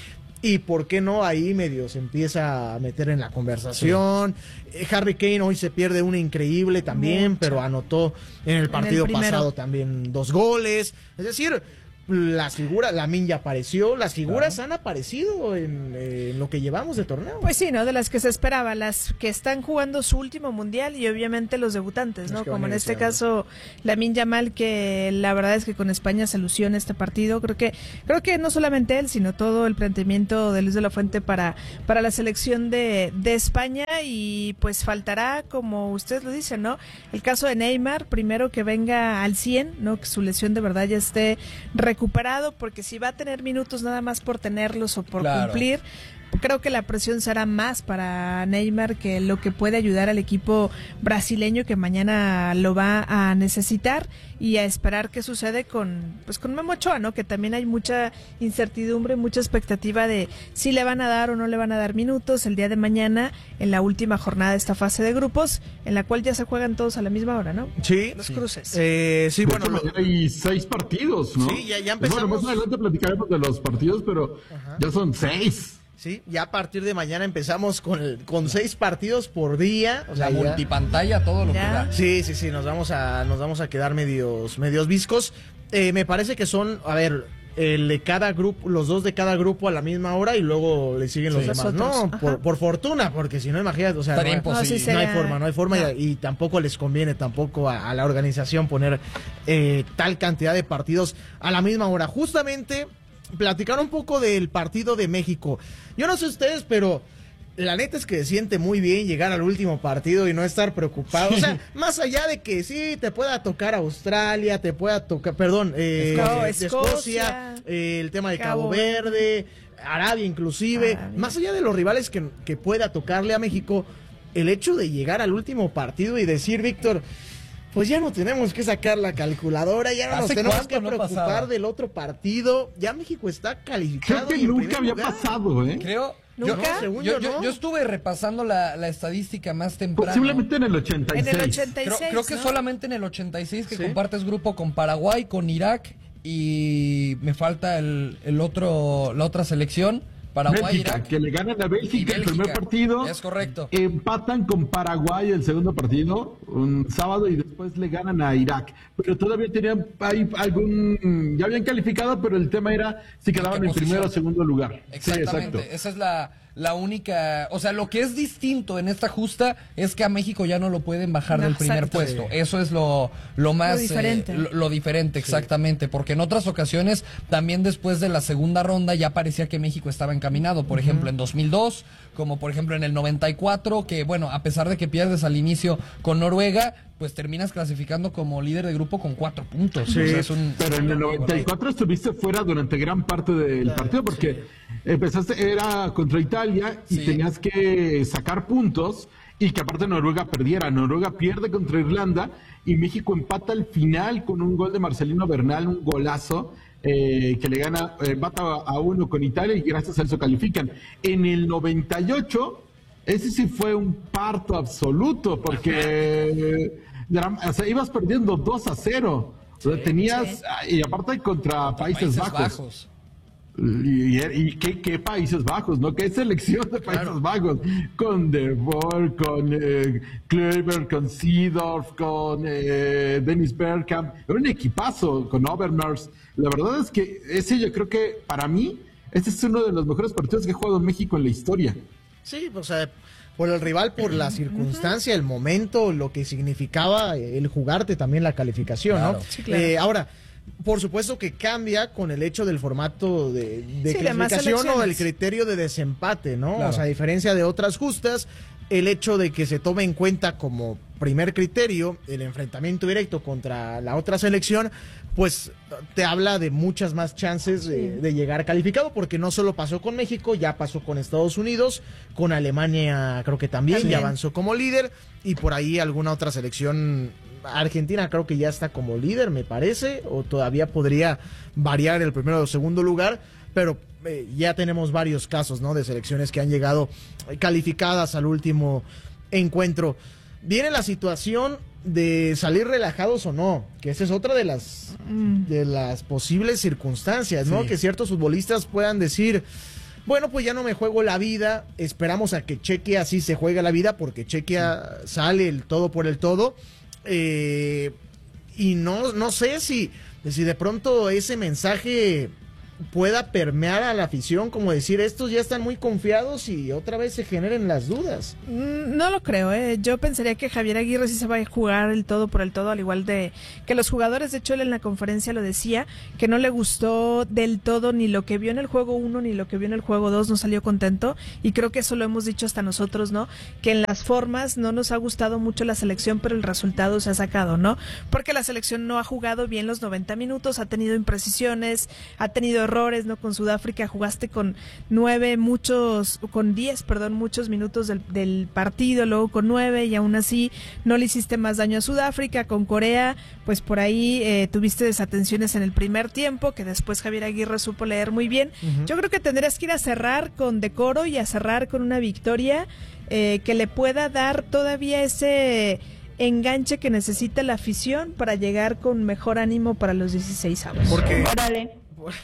y por qué no ahí medio se empieza a meter en la conversación. Harry Kane hoy se pierde una increíble también, pero anotó en el partido pasado también 2 goles. Es decir, las figuras, Lamine ya apareció, las figuras han aparecido en lo que llevamos de torneo. Pues sí, ¿no? De las que se esperaba, las que están jugando su último mundial y obviamente los debutantes, ¿no? Como en este caso Lamine Yamal, que la verdad es que con España se lució en este partido. Creo que no solamente él, sino todo el planteamiento de Luis de la Fuente para la selección de España, y pues faltará, como ustedes lo dicen, ¿no? El caso de Neymar, primero que venga al 100, ¿no? Que su lesión de verdad ya esté recuperado, porque si va a tener minutos nada más por tenerlos o por cumplir, creo que la presión será más para Neymar que lo que puede ayudar al equipo brasileño, que mañana lo va a necesitar, y a esperar qué sucede con Memo Ochoa, ¿no? Que también hay mucha incertidumbre, mucha expectativa de si le van a dar o no le van a dar minutos el día de mañana en la última jornada de esta fase de grupos, en la cual ya se juegan todos a la misma hora, ¿no? Sí. Los cruces. Sí, bueno. Hay 6 partidos, ¿no? Sí, ya empezamos. Bueno, más adelante platicaremos de los partidos, pero ya son 6. Sí, ya a partir de mañana empezamos con 6 partidos por día. O sea, la multipantalla, todo lo que da. Sí, nos vamos a quedar medios viscos. Me parece que son, a ver, el de cada grupo, los 2 de cada grupo a la misma hora, y luego le siguen los demás. No, por fortuna, porque si no, imagínate, o sea, no hay forma y tampoco les conviene tampoco a la organización poner tal cantidad de partidos a la misma hora. Justamente platicar un poco del partido de México. Yo no sé ustedes, pero la neta es que se siente muy bien llegar al último partido y no estar preocupado. O sea, más allá de que sí te pueda tocar Australia, te pueda tocar, Escocia, el tema de Cabo Verde, Arabia inclusive, más allá de los rivales que pueda tocarle a México, el hecho de llegar al último partido y decir, Víctor, pues ya no tenemos que sacar la calculadora, ya no nos tenemos que preocupar del otro partido. Ya México está calificado. Creo que nunca había pasado, ¿eh? Yo estuve repasando la estadística más temprano. Posiblemente en el 86. En el 86, creo que solamente en el 86, que compartes grupo con Paraguay, con Irak, y me falta la otra selección. Paraguay, Bélgica, Irak, que le ganan a Bélgica el primer partido. Es correcto. Empatan con Paraguay el segundo partido, un sábado, y después le ganan a Irak. Pero todavía tenían ya habían calificado, pero el tema era si quedaban en primero o segundo lugar. Exactamente, sí, esa es la única, o sea, lo que es distinto en esta justa es que a México ya no lo pueden bajar del primer puesto. Sí. Eso es lo más diferente. Lo diferente, exactamente, porque en otras ocasiones también después de la segunda ronda ya parecía que México estaba encaminado, por ejemplo en 2002, como por ejemplo en el 94, que bueno, a pesar de que pierdes al inicio con Noruega, pues terminas clasificando como líder de grupo con 4 puntos. Sí, o sea, pero en el 94 estuviste fuera durante gran parte del partido, porque era contra Italia y tenías que sacar puntos, y que aparte Noruega perdiera. Noruega pierde contra Irlanda y México empata al final con un gol de Marcelino Bernal, un golazo, que le gana, empata a 1 con Italia, y gracias a eso califican. En el 98, ese sí fue un parto absoluto, porque ibas perdiendo 2-0. O sea, tenías, y aparte contra Países Bajos. Y qué Países Bajos, ¿no? Qué selección de Países Bajos, con De Boer, con Kluivert, con Seedorf, con Dennis Bergkamp. Era un equipazo, con Overmars. La verdad es que yo creo que para mí este es uno de los mejores partidos que ha jugado México en la historia. Sí, o sea, por el rival, por la circunstancia, el momento, lo que significaba el jugarte también la calificación, ¿no? Sí, claro. Ahora, por supuesto que cambia con el hecho del formato de clasificación o el criterio de desempate, ¿no? Claro. O sea, a diferencia de otras justas, el hecho de que se tome en cuenta como primer criterio el enfrentamiento directo contra la otra selección, pues te habla de muchas más chances de llegar calificado, porque no solo pasó con México, ya pasó con Estados Unidos, con Alemania creo que también ya avanzó como líder, y por ahí alguna otra selección. Argentina creo que ya está como líder, me parece, o todavía podría variar el primero o segundo lugar, pero ya tenemos varios casos, ¿no? De selecciones que han llegado calificadas al último encuentro. Viene la situación de salir relajados o no, que esa es otra de las posibles circunstancias, ¿no? Que ciertos futbolistas puedan decir, bueno, pues ya no me juego la vida, esperamos a que Chequia sí se juegue la vida, porque Chequia sale el todo por el todo, y no sé si de pronto ese mensaje pueda permear a la afición, como decir, estos ya están muy confiados y otra vez se generen las dudas. No lo creo, yo pensaría que Javier Aguirre sí se va a jugar el todo por el todo, al igual de que los jugadores. De hecho, él en la conferencia lo decía, que no le gustó del todo ni lo que vio en el juego 1 ni lo que vio en el juego 2, no salió contento, y creo que eso lo hemos dicho hasta nosotros, ¿no? Que en las formas no nos ha gustado mucho la selección, pero el resultado se ha sacado, ¿no? Porque la selección no ha jugado bien los 90 minutos, ha tenido imprecisiones, ha tenido errores, ¿no? Con Sudáfrica jugaste con 10 muchos minutos del partido, luego con 9, y aún así no le hiciste más daño a Sudáfrica. Con Corea, pues por ahí tuviste desatenciones en el primer tiempo, que después Javier Aguirre supo leer muy bien. Yo creo que tendrías que ir a cerrar con decoro y a cerrar con una victoria que le pueda dar todavía ese enganche que necesita la afición para llegar con mejor ánimo para los 16avos. Porque órale.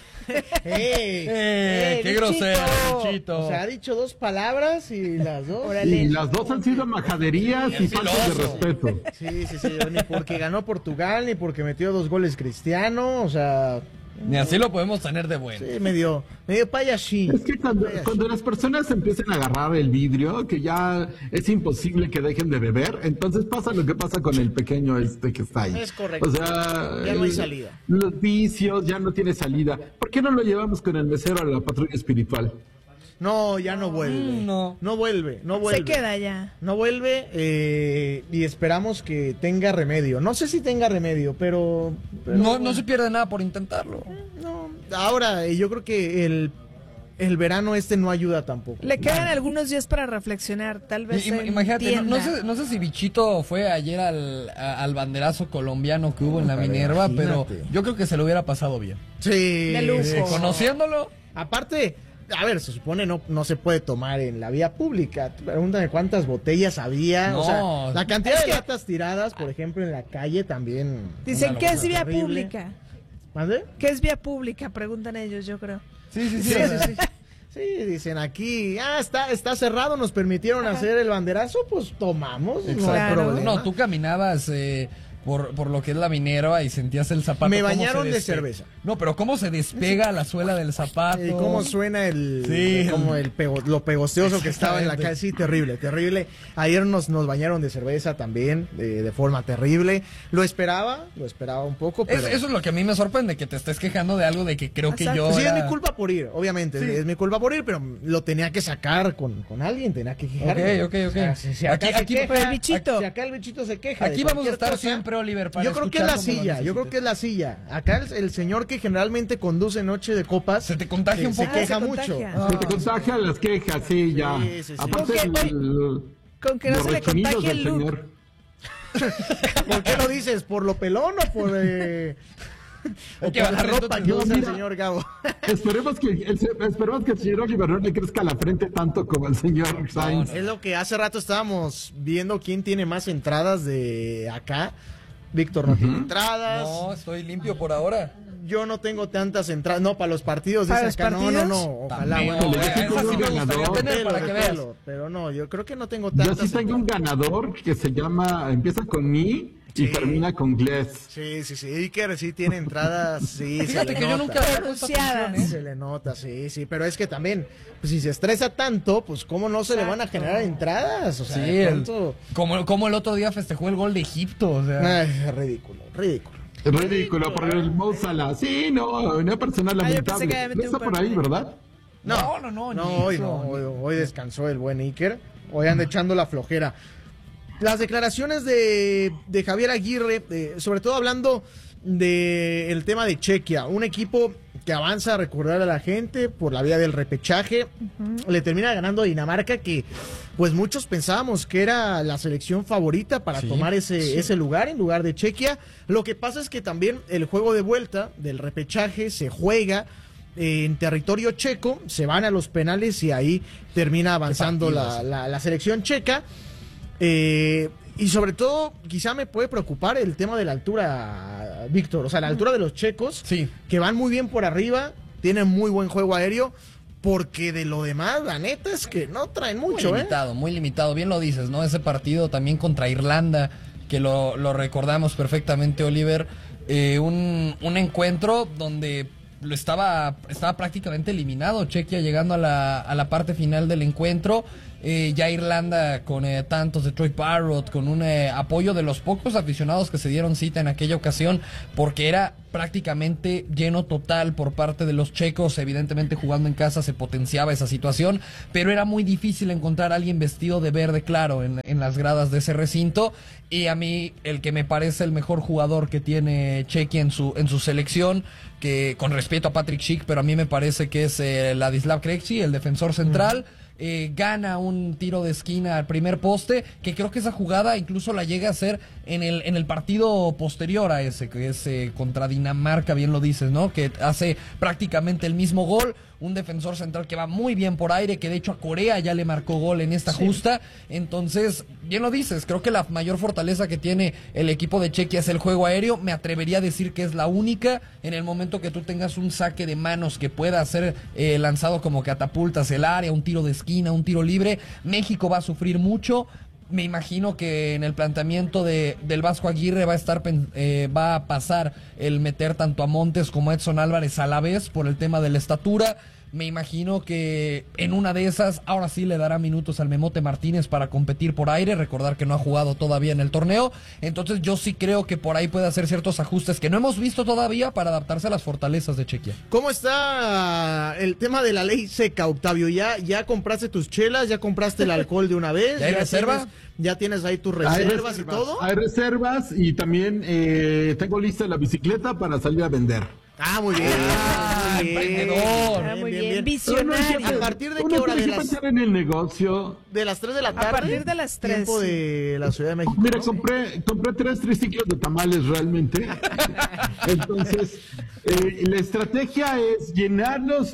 ¡Qué grosero, Luchito! O sea, ha dicho 2 palabras y las dos. Y las dos han sido majaderías y faltas de respeto. Sí, ni porque ganó Portugal, ni porque metió 2 goles Cristiano, o sea... Ni así lo podemos tener de bueno. Sí, medio payasín. Es que cuando las personas empiezan a agarrar el vidrio, que ya es imposible que dejen de beber, entonces pasa lo que pasa con el pequeño que está ahí. Es correcto. O sea, ya no hay salida. Los vicios, ya no tiene salida. ¿Por qué no lo llevamos con el mesero a la patrulla espiritual? No, ya no vuelve. No vuelve. Se queda ya. No vuelve, y esperamos que tenga remedio. No sé si tenga remedio, pero no se pierde nada por intentarlo. No, ahora yo creo que el verano no ayuda tampoco. Le quedan algunos días para reflexionar, tal vez. Imagínate, no sé si Bichito fue ayer al banderazo colombiano que hubo en la Minerva, pero yo creo que se lo hubiera pasado bien. Sí. De lujo. Conociéndolo. Aparte, a ver, se supone no se puede tomar en la vía pública. Pregúntame cuántas botellas había. O sea, la cantidad de latas tiradas, por ejemplo, en la calle también. Dicen que es vía pública. ¿Mande? ¿Qué es vía pública? Preguntan ellos, yo creo. Sí. Sí, dicen aquí, está cerrado, nos permitieron hacer el banderazo, pues tomamos. No hay problema. No, tú caminabas por lo que es la Minerva y sentías el zapato. Me bañaron de cerveza. No, pero cómo se despega la suela del zapato. Y cómo suena lo pegosteoso que estaba en la calle. Sí, terrible. Ayer nos bañaron de cerveza también, de forma terrible. Lo esperaba un poco, pero... Eso es lo que a mí me sorprende, que te estés quejando de algo de que creo que yo... Sí, es mi culpa por ir, obviamente. Sí. Es mi culpa por ir, pero lo tenía que sacar con alguien, tenía que quejarme. Ok. Si acá el bichito. Si acá el bichito se queja. Aquí vamos a estar siempre, Oliver, para yo creo que es la silla. Acá el señor que generalmente conduce Noche de Copas se te contagia un poco. Se queja mucho. Se te contagia las quejas, sí, ya. Sí. Aparte con que no se le contagie el look. ¿Por qué lo dices? ¿Por lo pelón o por por la ropa que usa el señor Gabo? Esperemos que el señor Oliver no le crezca la frente tanto como el señor Sainz. Es lo que hace rato estábamos viendo quién tiene más entradas de acá. Víctor no tiene entradas. No, estoy limpio por ahora. Yo no tengo tantas entradas. No, para los partidos. ¿Para los partidos? No. Ojalá. Pero no, yo creo que no tengo tantas. Yo sí tengo un ganador que se llama, empieza con Mi y termina con Gless. Sí. Iker sí tiene entradas. Sí, fíjate que yo nunca había pronunciadas. Se le nota, sí. Pero es que también, pues si se estresa tanto, pues cómo no se le van a generar entradas. O sea, sí, como el otro día festejó el gol de Egipto. O sea. Ay, ridículo. Ridículo por el Mo Salah. Sí, una persona lamentable. No está por ahí, ¿verdad? No, hoy descansó el buen Iker. Hoy anda echando la flojera. Las declaraciones de Javier Aguirre, sobre todo hablando del tema de Chequia, un equipo que avanza a recordar a la gente por la vía del repechaje, le termina ganando a Dinamarca, que pues muchos pensábamos que era la selección favorita para tomar ese lugar en lugar de Chequia. Lo que pasa es que también el juego de vuelta del repechaje se juega en territorio checo, se van a los penales y ahí termina avanzando la selección checa. Y sobre todo, quizá me puede preocupar el tema de la altura, Víctor. O sea, la altura de los checos, que van muy bien por arriba, tienen muy buen juego aéreo, porque de lo demás, la neta es que no traen mucho, Muy limitado, bien lo dices, ¿no? Ese partido también contra Irlanda, que lo recordamos perfectamente, Oliver, un encuentro donde estaba prácticamente eliminado Chequia llegando a la parte final del encuentro. Ya Irlanda con tantos de Troy Parrott, con un apoyo de los pocos aficionados que se dieron cita en aquella ocasión, porque era prácticamente lleno total por parte de los checos. Evidentemente jugando en casa se potenciaba esa situación, pero era muy difícil encontrar a alguien vestido de verde claro en las gradas de ese recinto. Y a mí el que me parece el mejor jugador que tiene Chequia en su selección, que con respeto a Patrick Schick, pero a mí me parece que es Ladislav Krejci, el defensor central. Gana un tiro de esquina al primer poste, que creo que esa jugada incluso la llega a hacer en el partido posterior a ese, que es contra Dinamarca, bien lo dices, ¿no? Que hace prácticamente el mismo gol, un defensor central que va muy bien por aire, que de hecho a Corea ya le marcó gol en esta justa. Entonces, bien lo dices, creo que la mayor fortaleza que tiene el equipo de Chequia es el juego aéreo. Me atrevería a decir que es la única. En el momento que tú tengas un saque de manos que pueda ser lanzado como catapultas el área, un tiro de esquina, un tiro libre, México va a sufrir mucho. Me imagino que en el planteamiento del Vasco Aguirre va a pasar el meter tanto a Montes como a Edson Álvarez a la vez por el tema de la estatura. Me imagino que en una de esas, ahora sí le dará minutos al Memote Martínez para competir por aire, recordar que no ha jugado todavía en el torneo. Entonces yo sí creo que por ahí puede hacer ciertos ajustes que no hemos visto todavía para adaptarse a las fortalezas de Chequia. ¿Cómo está el tema de la ley seca, Octavio? ¿Ya compraste tus chelas? ¿Ya compraste el alcohol de una vez? ¿Ya hay reserva? ¿Ya tienes ahí tus reservas y todo? Hay reservas y también tengo lista la bicicleta para salir a vender. Muy bien. Emprendedor. Muy bien. Visionario. ¿A partir de qué hora? ¿De pensar en el negocio? ¿De las 3 de la tarde? A partir de las 3. Tiempo de la Ciudad de México. Mira, compré 3 triciclos de tamales realmente. Entonces, la estrategia es llenarlos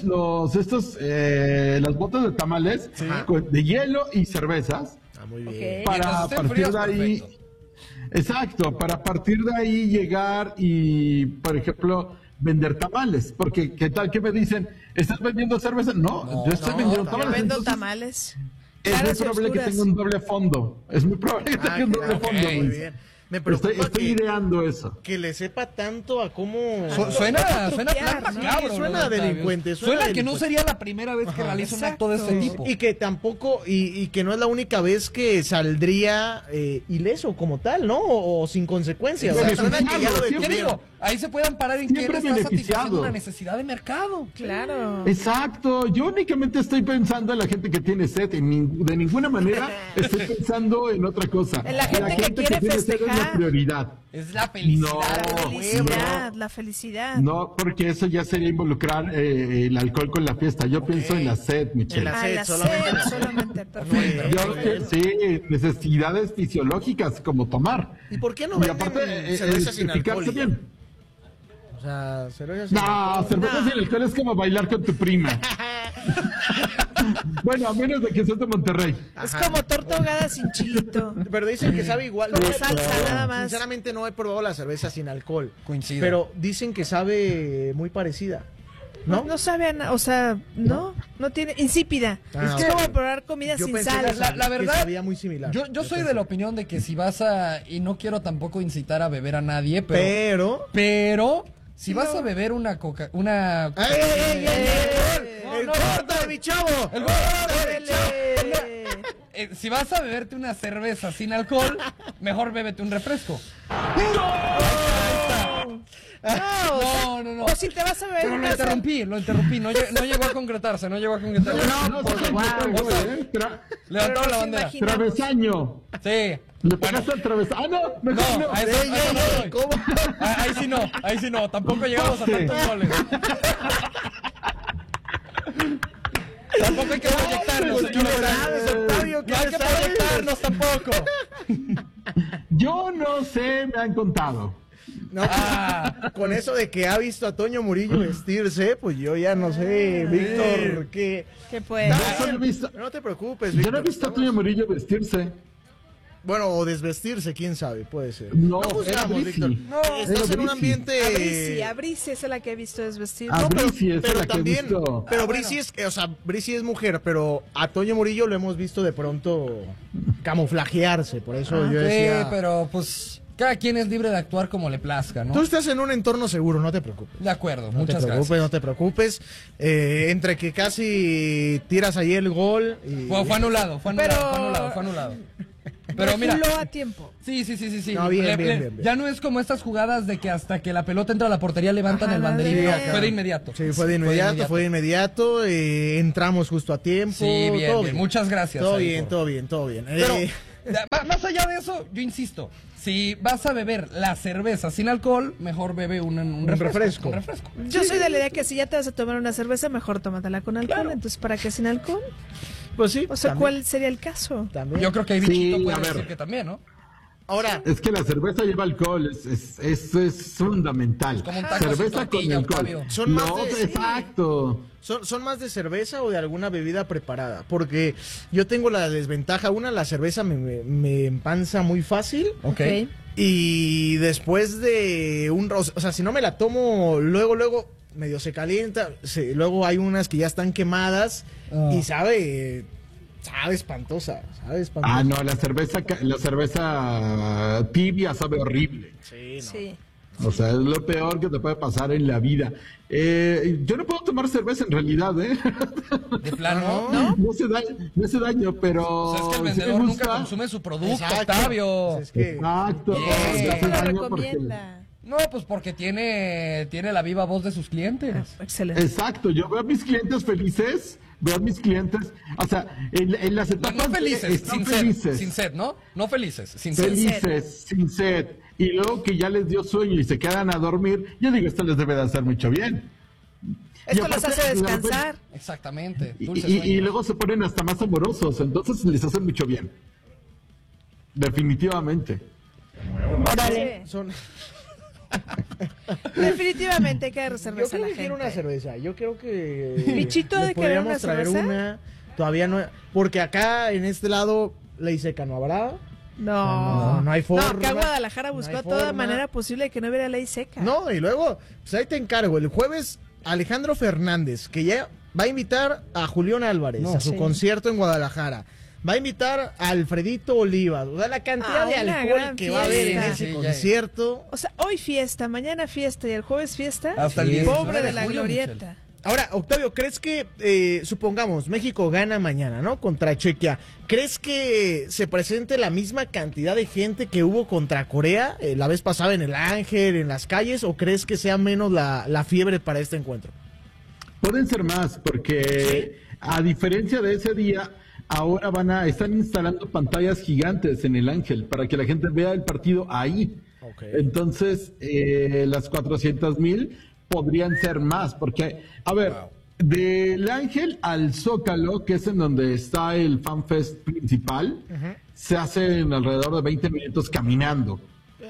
las botas de tamales de hielo y cervezas. Muy bien. Para partir de ahí. Perfecto. Exacto, para partir de ahí llegar y, por ejemplo, vender tamales, porque ¿qué tal que me dicen? ¿Estás vendiendo cerveza? No, yo estoy vendiendo tamales. Yo vendo entonces, tamales. Es muy probable que tenga un doble fondo. Es muy probable que tenga un doble fondo. Muy bien. Me preocupa estoy ideando eso. Que le sepa tanto a cómo... Suena plan macabro. Suena delincuente. Suena que no sería la primera vez que realiza un acto de este tipo. Y que tampoco, y que no es la única vez que saldría ileso como tal, ¿no? O sin consecuencias. O sea, suena que ya lo detuvieron. Ahí se pueden parar en que él está satisfaciendo una necesidad de mercado. Claro. Exacto. Yo únicamente estoy pensando en la gente que tiene sed. De ninguna manera estoy pensando en otra cosa. En la gente que quiere festejar. La prioridad. Es la felicidad. La felicidad. No, porque eso ya sería involucrar el alcohol con la fiesta. Yo pienso en la sed, Michelle. En la sed, solamente. Perfecto. Sí, necesidades fisiológicas como tomar. ¿Y por qué no venden cerveza sin alcohol? Bien. O sea, cerveza sin alcohol. Cerveza sin alcohol es como bailar con tu prima. Bueno, a menos de que seas de Monterrey. Es como torta ahogada sin chilito. Pero dicen que sabe igual. Con salsa, nada más. Sinceramente no he probado la cerveza sin alcohol. Coincido. Pero dicen que sabe muy parecida. ¿No? No sabe a nada, o sea, no tiene, insípida. Es que como probar comida sin sal. La verdad, que sabía muy similar. Yo soy de la opinión de que si vas y no quiero tampoco incitar a beber a nadie, pero si vas a beber una ¡El gordo de mi chavo! ¡El gordo de mi chavo! Si vas a beberte una cerveza sin alcohol, mejor bébete un refresco. No. O si te vas a beber. Pero lo interrumpí. No llegó a concretarse. No, Levantó la bandera. Travesaño. Sí. ¿Le pegaste al travesaño? No, ahí sí no. Tampoco llegamos a tantos goles. Tampoco hay que proyectarnos, Octavio, no hay que proyectarnos tampoco. Yo no sé, me han contado. No, con eso de que ha visto a Toño Murillo vestirse, pues yo ya no sé, Víctor, ¿qué puede? No te preocupes, Víctor. Yo no he visto a Toño Murillo vestirse. Bueno, o desvestirse, quién sabe, puede ser. No, juzgamos, Víctor. No, estás en un ambiente... A Brisi es la que he visto desvestir. A No, pero Brisi es pero la que he también, visto. pero Brisi es, o sea, Brisi es mujer, pero a Toño Murillo lo hemos visto de pronto camuflajearse, por eso yo decía... Sí, pero pues cada quien es libre de actuar como le plazca, ¿no? Tú estás en un entorno seguro, no te preocupes. De acuerdo, No muchas te preocupes, gracias. no te preocupes. Entre que casi tiras ahí el gol y... Fue anulado. Pero mira, reculó a tiempo. Sí. No, bien. Ya no es como estas jugadas de que hasta que la pelota entra a la portería levantan el banderín. sí, No, acá. fue de inmediato. Sí, fue de inmediato. Entramos justo a tiempo. Sí, bien, todo bien. Muchas gracias. Todo ahí bien, por- todo bien. Pero, más allá de eso, yo insisto, si vas a beber la cerveza sin alcohol, mejor bebe un refresco. Un refresco. Yo soy de la idea que si ya te vas a tomar una cerveza, mejor tómatela con alcohol. Claro. Entonces, ¿para qué sin alcohol? Pues sí. O sea, también. ¿cuál sería el caso? También. Yo creo que Bichito Sí, puede a ver. decir que también, ¿no? Ahora, Es que la cerveza lleva alcohol, eso es fundamental. como un taco sin Cerveza con tortilla, alcohol. Octavio. Son más No, de- exacto. ¿son más de cerveza o de alguna bebida preparada? Porque yo tengo la desventaja. Una, la cerveza me empanza muy fácil. Ok. Y después de o sea, si no me la tomo luego medio se calienta, luego hay unas que ya están quemadas y sabe espantosa, Ah, no, la cerveza tibia sabe horrible. Sí, no. Sí. O sea, es lo peor que te puede pasar en la vida. Yo no puedo tomar cerveza en realidad, ¿eh? De plano, ¿no? No hace daño, pero... O sea, es que el sí me vendedor nunca gusta. consume su producto, Exacto. Octavio. Pues es que- Exacto. Bien. Me hace ¿Cómo lo daño porque- recomienda? No, pues porque tiene la viva voz de sus clientes. Excelente. Exacto, yo veo a mis clientes felices, o sea, en las No, etapas no felices, están sin felices. sed, sin sed, ¿no? No felices, sin sed. Felices, sin sed, y luego que ya les dio sueño y se quedan a dormir, yo digo, esto les debe de hacer mucho bien. Esto Y los aparte, hace de repente- descansar. Exactamente. Y, Dulces y sueños. luego se ponen hasta más amorosos, entonces les hace mucho bien. Definitivamente. Órale. Son... Definitivamente hay que dar Yo cerveza a creo la que quiero gente. una cerveza. Yo creo que... Bichito, le ¿de querer podríamos una traer cerveza? una. Todavía no... Porque acá, en este lado, ley seca no habrá. No hay forma. No, acá Guadalajara No buscó hay toda forma. manera posible que no hubiera ley seca. No, y luego, pues ahí te encargo. El jueves, Alejandro Fernández, que ya va a invitar a Julián Álvarez a su concierto en Guadalajara. Va a invitar a Alfredito Oliva. O sea, la cantidad de una alcohol gran que va a haber en fiesta. ese Sí, ya. concierto. O sea, hoy fiesta, mañana fiesta y el jueves fiesta. Hasta el Sí. 19 Pobre de la julio, glorieta. Michelle. Ahora, Octavio, ¿crees que, supongamos, México gana mañana, ¿no? Contra Chequia. ¿Crees que se presente la misma cantidad de gente que hubo contra Corea la vez pasada en el Ángel, en las calles? ¿O crees que sea menos la fiebre para este encuentro? Pueden ser más, porque a diferencia de ese día, ahora están instalando pantallas gigantes en el Ángel para que la gente vea el partido ahí. Okay. Entonces, las 400,000 podrían ser más, porque, a ver, del Ángel al Zócalo, que es en donde está el FanFest principal, se hacen alrededor de 20 minutos caminando.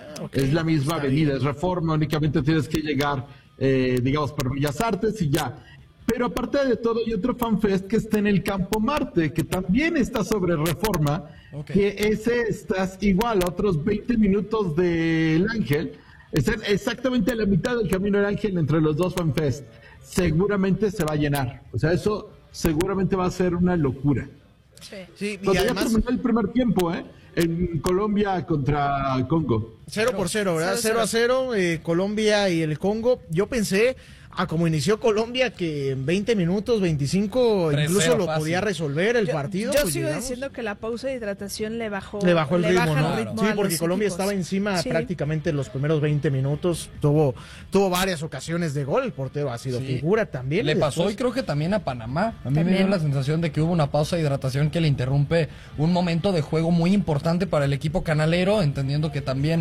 Es la misma avenida, es Reforma, únicamente tienes que llegar, digamos, por Bellas Artes y ya. Pero aparte de todo, hay otro FanFest que está en el Campo Marte, que también está sobre Reforma, que ese estás igual, a otros 20 minutos del Ángel. Es exactamente a la mitad del camino del Ángel entre los dos FanFest. Seguramente se va a llenar. O sea, eso seguramente va a ser una locura. Sí, y Pero ya además terminó el primer tiempo, en Colombia contra Congo. 0-0, ¿verdad? 0-0. 0-0, Colombia y el Congo. Yo pensé, como inició Colombia, que en 20 minutos, 25, 3-0 incluso lo fácil. podía resolver el partido. Yo pues sigo llegamos. diciendo que la pausa de hidratación le bajó Le bajó el ritmo, baja ¿no? el ritmo Sí, a porque los Colombia equipos. estaba encima Sí. prácticamente los primeros 20 minutos. Tuvo varias ocasiones de gol. El portero ha sido Sí. figura también. Le y pasó después- y creo que también a Panamá. A mí me También. dio la sensación de que hubo una pausa de hidratación que le interrumpe un momento de juego muy importante para el equipo canalero, entendiendo que también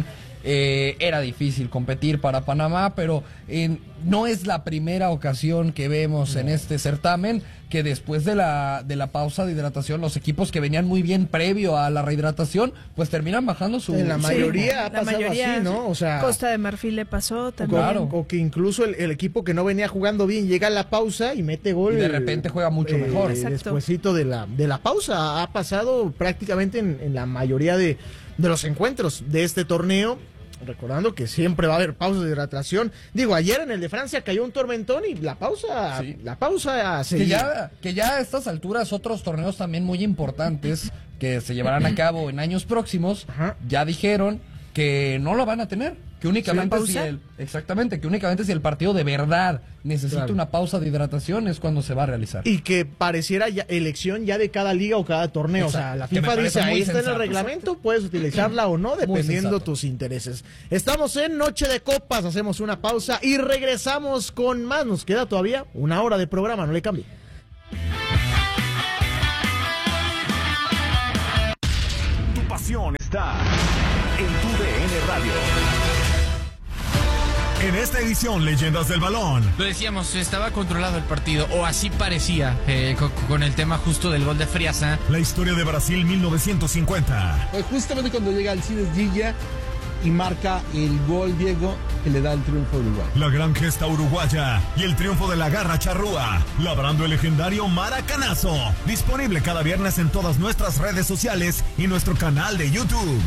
era difícil competir para Panamá, pero no es la primera ocasión que vemos en este certamen que después de la pausa de hidratación, los equipos que venían muy bien previo a la rehidratación, pues terminan bajando su... En la mayoría ha pasado así, ¿no? O sea, Costa de Marfil le pasó también. Claro. O que incluso el equipo que no venía jugando bien llega a la pausa y mete gol. Y de repente juega mucho mejor. Despuesito de la pausa. Ha pasado prácticamente en la mayoría de los encuentros de este torneo. Recordando que siempre va a haber pausas de hidratación. Digo, ayer en el de Francia cayó un tormentón y la pausa seguía. Que ya a estas alturas otros torneos también muy importantes que se llevarán a cabo en años próximos, ya dijeron que no lo van a tener, que únicamente que únicamente si el partido de verdad necesita una pausa de hidratación es cuando se va a realizar. Y que pareciera elección ya de cada liga o cada torneo. Exacto. O sea, la FIFA dice, ahí está en el reglamento, puedes utilizarla o no, dependiendo tus intereses. Estamos en Noche de Copas, hacemos una pausa y regresamos con más. Nos queda todavía una hora de programa, no le cambie. Tu pasión está en tu DN Radio. En esta edición, Leyendas del Balón. Lo decíamos, estaba controlado el partido, o así parecía, con el tema justo del gol de Friasa. La historia de Brasil 1950. Pues justamente cuando llega Alcides Gilla y marca el gol, Diego, que le da el triunfo a Uruguay. La gran gesta uruguaya y el triunfo de la garra charrúa, labrando el legendario maracanazo. Disponible cada viernes en todas nuestras redes sociales y nuestro canal de YouTube.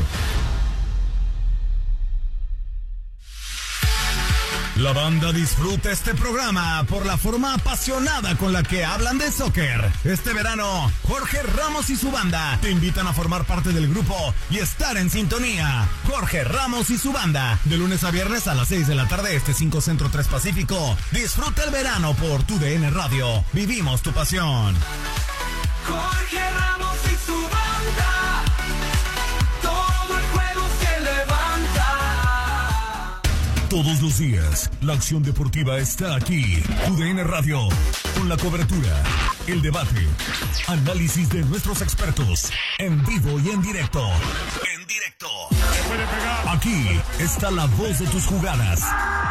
La banda disfruta este programa por la forma apasionada con la que hablan de soccer. Este verano, Jorge Ramos y su banda te invitan a formar parte del grupo y estar en sintonía. Jorge Ramos y su banda, de lunes a viernes a las 6 de la tarde, 5 Centro 3 Pacífico. Disfruta el verano por tu DN Radio. Vivimos tu pasión. Jorge Ramos y su banda, todo el juego se levanta. Todos los días, la acción deportiva está aquí. Tu DN Radio, con la cobertura, el debate, análisis de nuestros expertos, en vivo y en directo. En directo. Aquí está la voz de tus jugadas.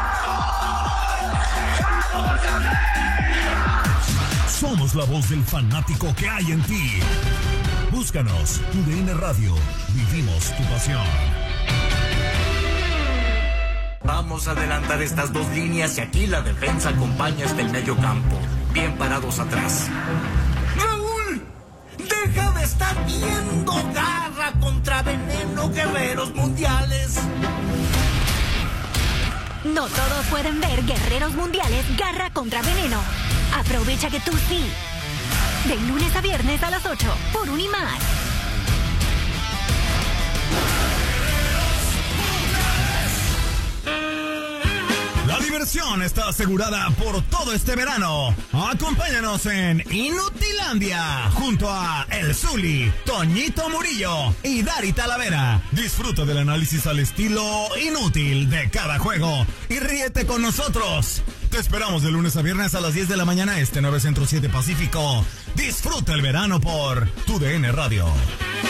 Somos la voz del fanático que hay en ti. Búscanos, Tu DN Radio. Vivimos tu pasión. Vamos a adelantar estas dos líneas y aquí la defensa acompaña hasta el medio campo. Bien parados atrás. ¡Raúl! ¡Deja de estar viendo Garra contra Veneno, Guerreros Mundiales! No todos pueden ver Guerreros Mundiales Garra contra Veneno. Aprovecha que tú sí. De lunes a viernes a las 8 por Unimar. La diversión está asegurada por todo este verano. Acompáñanos en Inutilandia junto a El Zuli, Toñito Murillo y Dari Talavera. Disfruta del análisis al estilo inútil de cada juego y ríete con nosotros. Te esperamos de lunes a viernes a las 10 de la mañana, 9 Centro 7 Pacífico. Disfruta el verano por Tu DN Radio.